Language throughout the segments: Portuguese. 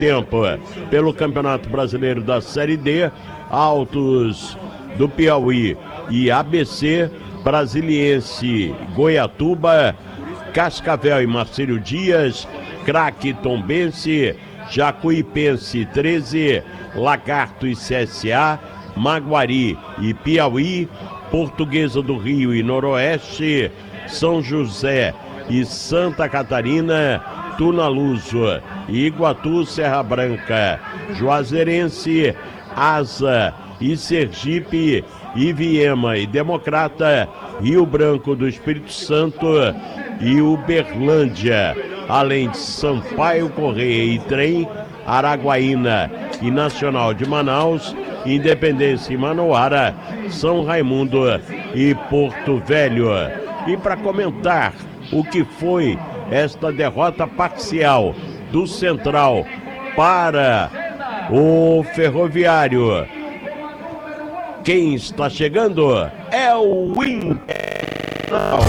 tempo. Pelo Campeonato Brasileiro da Série D, Altos do Piauí e ABC, Brasiliense, Goiatuba, Cascavel e Marcílio Dias, Craque Tombense, Jacuipense 13, Lagarto e CSA, Maguari e Piauí, Portuguesa do Rio e Noroeste, São José e Santa Catarina, Tunaluso e Iguatu, Serra Branca, Juazeirense, Asa e Sergipe, Iviema e Democrata, Rio Branco do Espírito Santo e Uberlândia, além de Sampaio Correia e Trem, Araguaína e Nacional de Manaus, Independência e Manauara, São Raimundo e Porto Velho. E para comentar o que foi esta derrota parcial do Central para o Ferroviário, quem está chegando é o Internacional.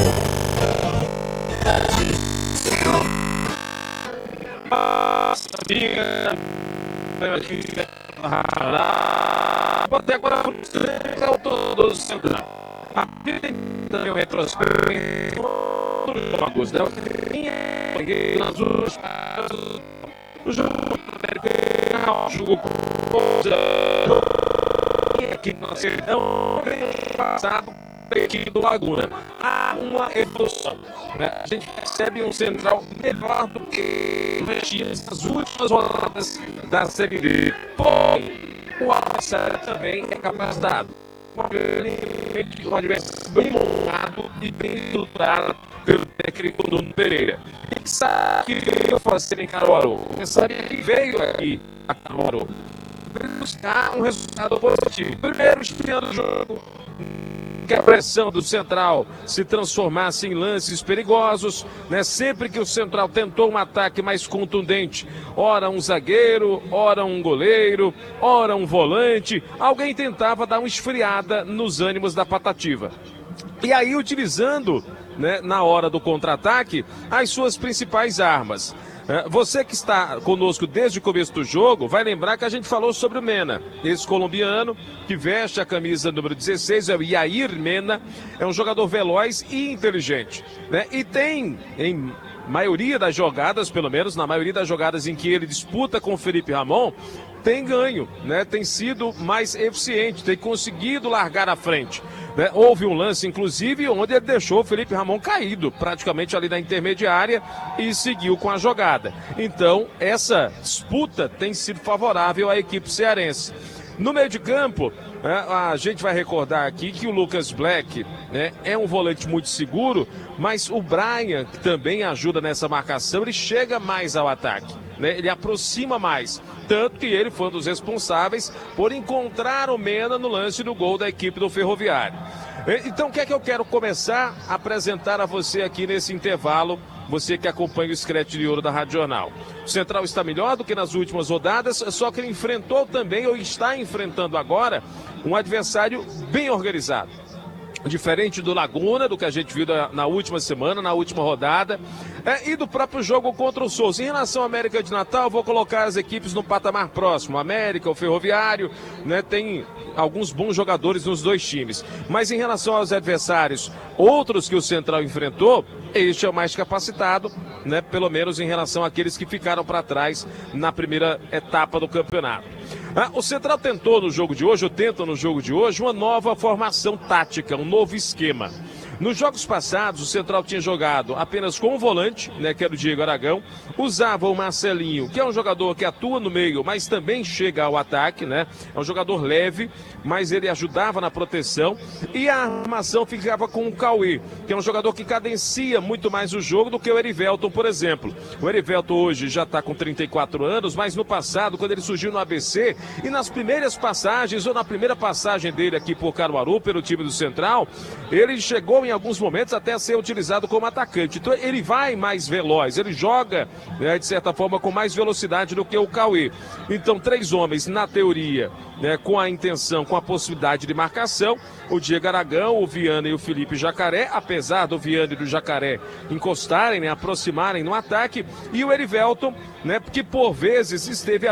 Até agora o todo central. A também o retrospecto dos jogos, né? O jogo aqui na sertão passado equipe do Laguna. Há uma evolução, né? A gente percebe um Central melhor do que investia nas últimas rodadas da Série D. Porém, o adversário também é capacitado. O adversário bem montado e bem estruturado pelo técnico Nuno Pereira. E sabe o que veio fazer em Caruaru? Você sabe que veio aqui a Caruaru buscar um resultado positivo. Primeiro, esfriando o jogo, que a pressão do Central se transformasse em lances perigosos, né? Sempre que o Central tentou um ataque mais contundente, ora um zagueiro, ora um goleiro, ora um volante, alguém tentava dar uma esfriada nos ânimos da Patativa. E aí, utilizando, né, na hora do contra-ataque, as suas principais armas. Você que está conosco desde o começo do jogo vai lembrar que a gente falou sobre o Mena, esse colombiano que veste a camisa número 16, é o Yair Mena, é um jogador veloz e inteligente, né? E tem, em maioria das jogadas, pelo menos na maioria das jogadas em que ele disputa com o Felipe Ramon, tem ganho, né? Tem sido mais eficiente, tem conseguido largar à frente, né? Houve um lance, inclusive, onde ele deixou o Felipe Ramon caído, praticamente ali na intermediária, e seguiu com a jogada. Então, essa disputa tem sido favorável à equipe cearense. No meio de campo, a gente vai recordar aqui que o Lucas Black, né, é um volante muito seguro, mas o Brian, que também ajuda nessa marcação, ele chega mais ao ataque, né? Ele aproxima mais. Tanto que ele foi um dos responsáveis por encontrar o Mena no lance do gol da equipe do Ferroviário. Então, o que é que eu quero começar a apresentar a você aqui nesse intervalo, você que acompanha o Scratch de Ouro da Rádio Jornal? O Central está melhor do que nas últimas rodadas, só que ele enfrentou também, ou está enfrentando agora, um adversário bem organizado. Diferente do Laguna, do que a gente viu na última semana, na última rodada, e do próprio jogo contra o Souza. Em relação à América de Natal, vou colocar as equipes no patamar próximo. A América, o Ferroviário, né, tem alguns bons jogadores nos dois times. Mas em relação aos adversários, outros que o Central enfrentou, este é o mais capacitado, né, pelo menos em relação àqueles que ficaram para trás na primeira etapa do campeonato. O Central tentou no jogo de hoje, ou tenta no jogo de hoje, uma nova formação tática, um novo esquema. Nos jogos passados, o Central tinha jogado apenas com um volante, né, que era o Diego Aragão, usava o Marcelinho, que é um jogador que atua no meio, mas também chega ao ataque, né? É um jogador leve, mas ele ajudava na proteção, e a armação ficava com o Cauê, que é um jogador que cadencia muito mais o jogo do que o Erivelton, por exemplo. O Erivelton hoje já está com 34 anos, mas no passado, quando ele surgiu no ABC, e nas primeiras passagens, ou na primeira passagem dele aqui por Caruaru, pelo time do Central, ele chegou em em alguns momentos até ser utilizado como atacante. Então ele vai mais veloz, ele joga, né, de certa forma com mais velocidade do que o Cauê. Então 3 homens na teoria, né, com a intenção, com a possibilidade de marcação, o Diego Aragão, o Viana e o Felipe Jacaré, apesar do Viana e do Jacaré encostarem, né, aproximarem no ataque, e o Erivelton, né, que por vezes esteve